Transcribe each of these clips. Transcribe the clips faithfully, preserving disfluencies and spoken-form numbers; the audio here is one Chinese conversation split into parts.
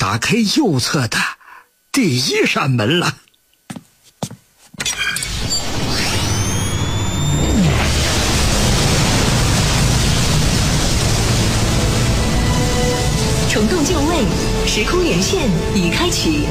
打开右侧的第一扇门了。 虫洞就位，时空连线已开启。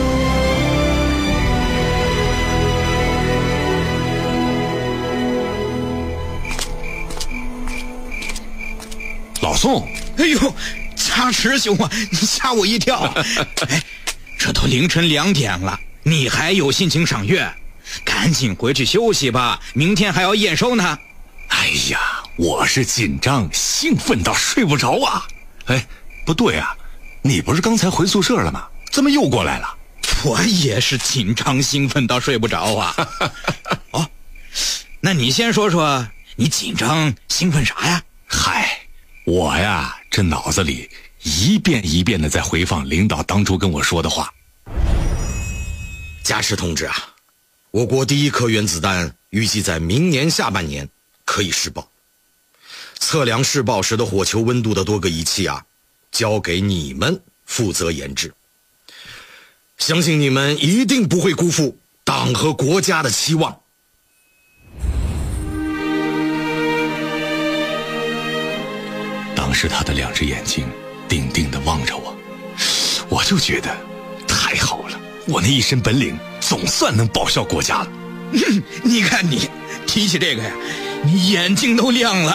老宋， 哎呦，加持兄啊，你吓我一跳！哎，这都凌晨两点了，你还有心情赏月？赶紧回去休息吧，明天还要验收呢。 哎呀，我是紧张兴奋到睡不着啊！哎，不对啊，你不是刚才回宿舍了吗？怎么又过来了？ 我也是紧张兴奋到睡不着啊。哦，那你先说说，你紧张兴奋啥呀？ 嗨。我呀，这脑子里一遍一遍的在回放领导当初跟我说的话。 加持同志啊，我国第一颗原子弹预计在明年下半年可以试爆。测量试爆时的火球温度的多个仪器啊，交给你们负责研制。相信你们一定不会辜负党和国家的期望。 当时他的两只眼睛定定地望着我，我就觉得太好了，我那一身本领总算能报效国家了。 嗯，你看你提起这个呀，你眼睛都亮了。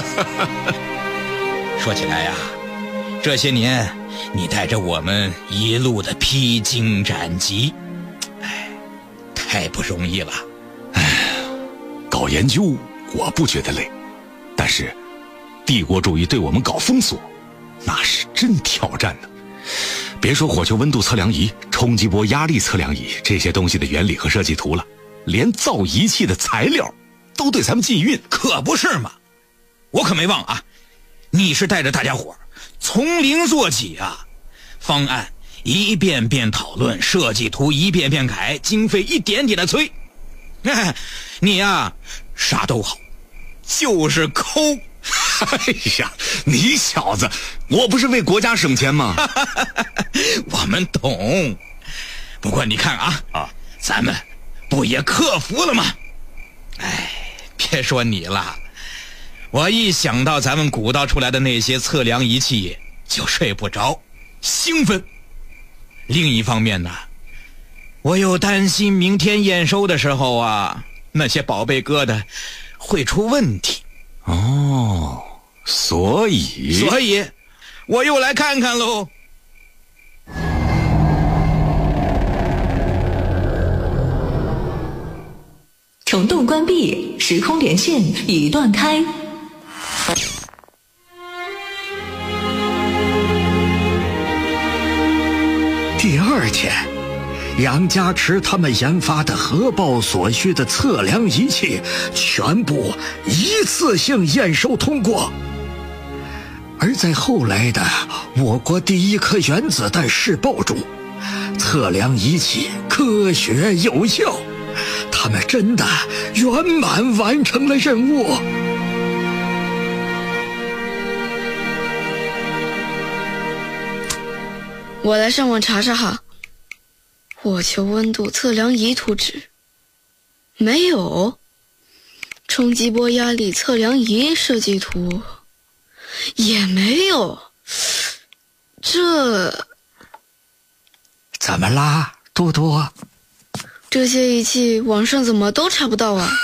说起来呀，这些年你带着我们一路的披荆斩棘，哎，太不容易了。 哎，搞研究我不觉得累，但是帝国主义对我们搞封锁，那是真挑战呢。别说火球温度测量仪、冲击波压力测量仪这些东西的原理和设计图了，连造仪器的材料都对咱们禁运。 可不是嘛，我可没忘啊，你是带着大家伙从零做起啊，方案一遍遍讨论，设计图一遍遍改，经费一点点的催。哎，你呀，啥都好，就是抠。 哎呀，你小子，我不是为国家省钱吗？ 我们懂，不过你看啊啊，咱们不也克服了吗？哎，别说你了，我一想到咱们鼓捣出来的那些测量仪器就睡不着，兴奋。另一方面呢，我又担心明天验收的时候啊，那些宝贝疙瘩会出问题。 哦，所以所以我又来看看喽。 虫洞关闭，时空连线已断开。 第二天，杨家池他们研发的核爆所需的测量仪器全部一次性验收通过。而在后来的我国第一颗原子弹试爆中，测量仪器科学有效，他们真的圆满完成了任务。 我来上网查查哈，火球温度测量仪图纸没有，冲击波压力测量仪设计图也没有，这怎么啦，多多？ 这些仪器网上怎么都查不到啊？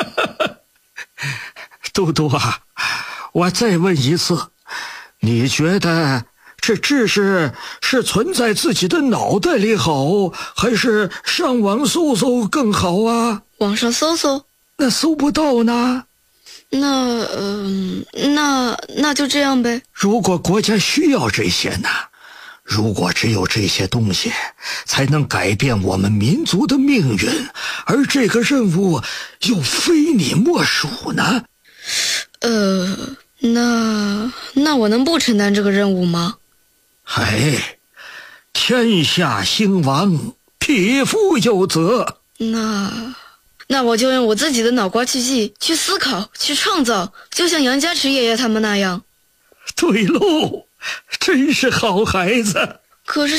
多多啊，我再问一次，你觉得这知识是存在自己的脑袋里好，还是上网搜搜更好啊？ 网上搜搜？ 那搜不到呢？ 那嗯、呃，那那就这样呗。 如果国家需要这些呢？如果只有这些东西才能改变我们民族的命运，而这个任务又非你莫属呢？ 呃，那那我能不承担这个任务吗？ 哎，天下兴亡，匹夫有责。 那那我就用我自己的脑瓜去记，去思考，去创造，就像杨家池爷爷他们那样。 对喽，真是好孩子。 可是